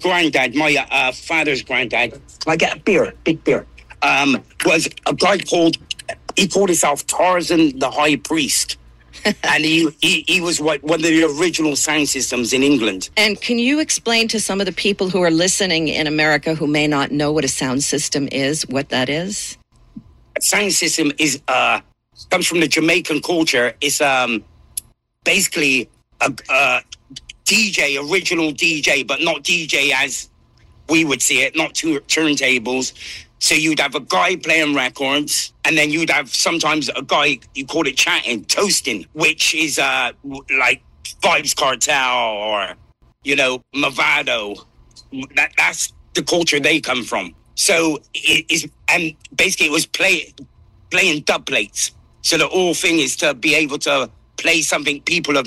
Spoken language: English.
granddad, my father's granddad, can I get a beer, big beer, was a guy he called himself Tarzan the High Priest. And he was one of the original sound systems in England. And can you explain to some of the people who are listening in America who may not know what a sound system is, what that is? A sound system comes from the Jamaican culture. It's basically a DJ, original DJ, but not DJ as we would see it, not two turntables. So you'd have a guy playing records, and then you'd have sometimes a guy, you call it chatting, toasting, which is like Vibes Cartel or, Movado. That's the culture they come from. So and basically it was playing dub plates. So the whole thing is to be able to play something people have